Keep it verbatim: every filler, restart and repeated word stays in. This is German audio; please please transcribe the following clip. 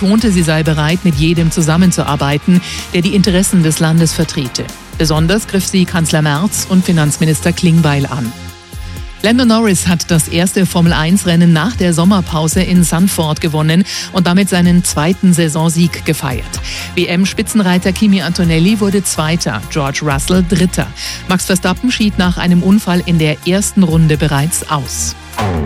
betonte, sie sei bereit, mit jedem zusammenzuarbeiten, der die Interessen des Landes vertrete. Besonders griff sie Kanzler Merz und Finanzminister Klingbeil an. Lando Norris hat das erste Formel eins Rennen nach der Sommerpause in Zandvoort gewonnen und damit seinen zweiten Saisonsieg gefeiert. W M-Spitzenreiter Kimi Antonelli wurde Zweiter, George Russell Dritter. Max Verstappen schied nach einem Unfall in der ersten Runde bereits aus.